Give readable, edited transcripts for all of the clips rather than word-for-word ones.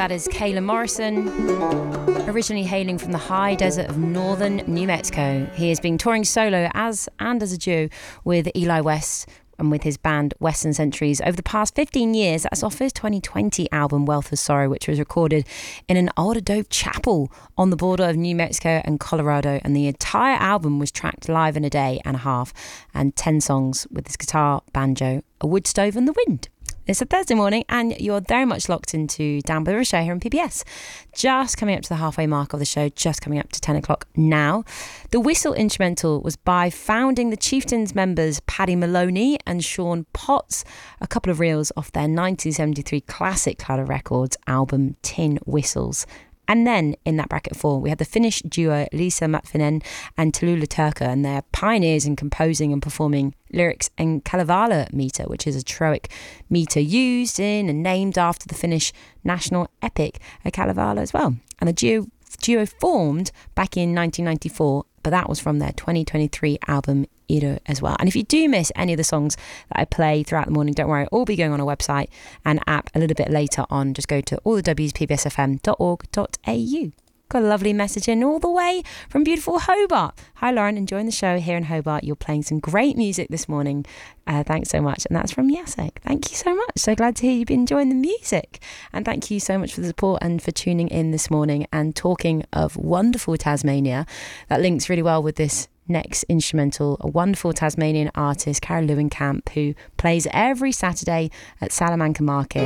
That is Kayla Morrison, originally hailing from the high desert of northern New Mexico. He has been touring solo as a duo with Eli West and with his band Western Centuries over the past 15 years. That's off his 2020 album Wealth of Sorrow, which was recorded in an old adobe chapel on the border of New Mexico and Colorado, and the entire album was tracked live in a day and a half, and 10 songs with his guitar, banjo, a wood stove and the wind. It's a Thursday morning and you're very much locked into Down by the River Show here on PBS. Just coming up to the halfway mark of the show, just coming up to 10 o'clock now. The Whistle instrumental was by founding the Chieftains members Paddy Maloney and Sean Potts, a couple of reels off their 1973 classic Cloud Records album Tin Whistles. And then in that bracket 4, we had the Finnish duo Lisa Matvinen and Tallulah Turkka, and they're pioneers in composing and performing lyrics in Kalevala meter, which is a Troic meter used in and named after the Finnish national epic Kalevala as well. And the duo formed back in 1994, but that was from their 2023 album Iru as well. And if you do miss any of the songs that I play throughout the morning, don't worry, it'll all be going on our website and app a little bit later on. Just go to allthewspbsfm.org.au. Got a lovely message in all the way from beautiful Hobart. Hi Lauren, enjoying the show here in Hobart. You're playing some great music this morning. Thanks so much. And that's from Jacek. Thank you so much. So glad to hear you've been enjoying the music. And thank you so much for the support and for tuning in this morning. And talking of wonderful Tasmania, that links really well with this next instrumental, a wonderful Tasmanian artist, Carol Lewinkamp, who plays every Saturday at Salamanca Market.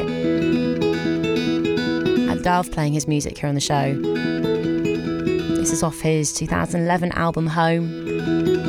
I love playing his music here on the show. This is off his 2011 album Home.